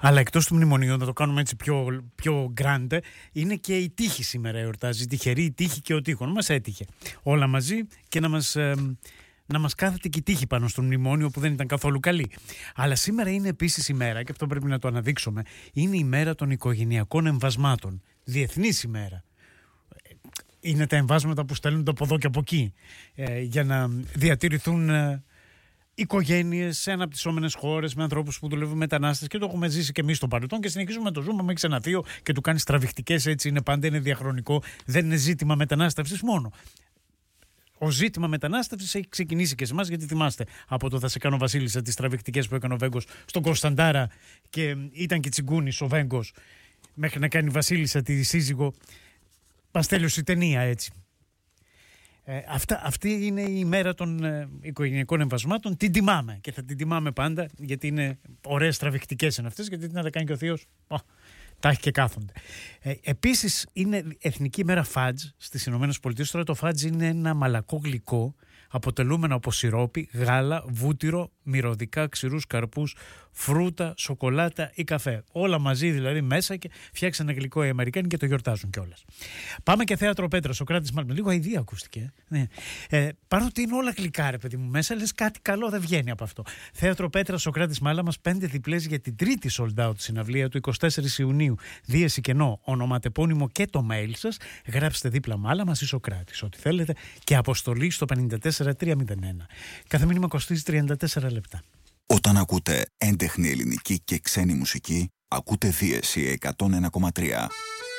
Αλλά εκτός του μνημονίου, να το κάνουμε έτσι πιο grande, είναι και η τύχη σήμερα εορτάζει. Τυχερή η τύχη και ο τείχων. Μας έτυχε όλα μαζί και να μας κάθεται και η τύχη πάνω στο μνημόνιο που δεν ήταν καθόλου καλή. Αλλά σήμερα είναι επίσης η μέρα, και αυτό πρέπει να το αναδείξουμε, είναι η μέρα των οικογενειακών εμβασμάτων. Διεθνής ημέρα. Είναι τα εμβάσματα που στέλνονται από εδώ και από εκεί για να διατηρηθούν οικογένειες σε αναπτυσσόμενες χώρες με ανθρώπους που δουλεύουν μετανάστες, και το έχουμε ζήσει και εμείς στο παρελθόν και συνεχίζουμε να το ζούμε. Με έχεις ένα θείο και του κάνεις τραβηχτικές, έτσι είναι πάντα, είναι διαχρονικό, δεν είναι ζήτημα μετανάστευσης μόνο. Ο ζήτημα μετανάστευσης έχει ξεκινήσει και σε εμάς, γιατί θυμάστε από το «Θα σε κάνω βασίλισσα» τις τραβηχτικές που έκανε ο Βέγκος στον Κωνσταντάρα, και ήταν και τσιγκούνης ο Βέγκος μέχρι να κάνει βασίλισσα τη σύζυγο. Μας τέλειωσε η ταινία έτσι. Αυτή είναι η μέρα των οικογενειακών εμβασμάτων. Την τιμάμε και θα την τιμάμε πάντα, γιατί είναι ωραίες τραβηχτικές είναι αυτές, γιατί να τα κάνει και ο θείος, τα έχει και κάθονται. Επίσης είναι Εθνική ημέρα φάτζ στις Ηνωμένες Πολιτείες. Τώρα το φάτζ είναι ένα μαλακό γλυκό αποτελούμενο από σιρόπι, γάλα, βούτυρο, μυρωδικά, ξηρούς καρπούς, φρούτα, σοκολάτα ή καφέ. Όλα μαζί δηλαδή μέσα, και φτιάξαν ένα γλυκό οι Αμερικάνοι και το γιορτάζουν κιόλας. Πάμε και Θέατρο Πέτρα, Σωκράτης Μάλα. Λίγο αηδία ακούστηκε. Ναι. Παρότι είναι όλα γλυκά, ρε παιδί μου, μέσα, λες κάτι καλό δεν βγαίνει από αυτό. Θέατρο Πέτρα, Σωκράτης Μάλα μας, 5 διπλές για την τρίτη sold out συναυλία του 24 Ιουνίου. Δίεση κενό, ονοματεπώνυμο και το mail σας. Γράψτε δίπλα Μάλα μας ή Σωκράτης, ό,τι θέλετε, και αποστολή στο 54301. Κάθε μήνυμα κοστίζει 34 λεπτά. Όταν ακούτε έντεχνη ελληνική και ξένη μουσική, ακούτε Δίεση 101,3.